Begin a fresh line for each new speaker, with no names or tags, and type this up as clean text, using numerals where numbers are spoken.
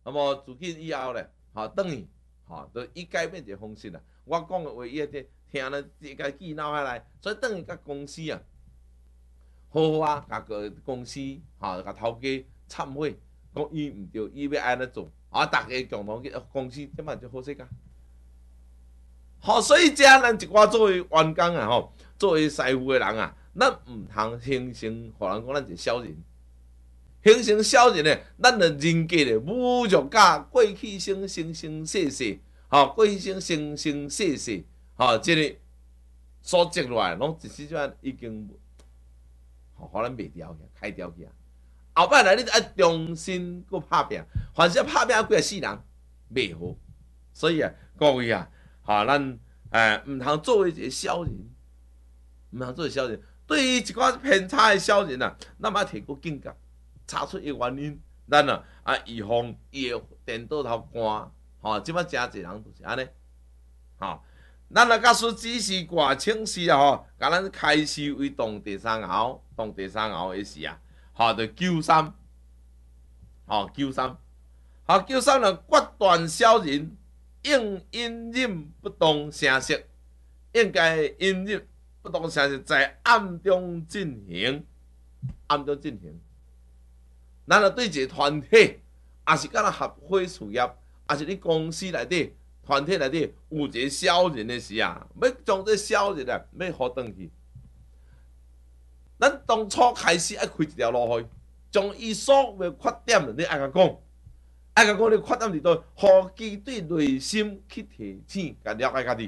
那么自今以后咧，等于就伊改变一个方式啦。我讲的话，伊个听了自家记脑海内，所以等于甲公司啊，好好甲个公司甲头家忏悔，讲伊毋对，伊要安怎做，大家共同去公司，即摆就好势个。所以这咱一寡作为员工啊，作为师傅的人啊，咱毋通形成，互人讲咱是小人。形成小人呢，咱的人格的侮辱甲过去生生世世，过去生生世世，即个所积落来，拢一时阵已经，互咱袂掉去，开掉去啊。后摆来你爱重新搁拍拼，凡是拍拼几啊世人，袂好。所以啊，各位啊，咱毋通作为一个小人，毋通作为小人。对于一寡偏差的小人啊，咱嘛提高警觉。查出伊原因，咱预防伊的电倒头干，即摆真侪人就是安尼，咱假使指示挂清晰啊，甲咱开始为动第三爻的时啊，就93，93了，决断小人，应隐忍不动声色，应该隐忍不动声色，在暗中进行，咱对一个团体，也是甲咱合伙事业，也是你公司内底、团体内底有一个小人的时啊，要将这小人啊，要好转去。咱当初开始爱开一条路去，将伊所有的缺点，你爱甲讲，你缺点伫倒，互其对内心去提醒，甲了解家己。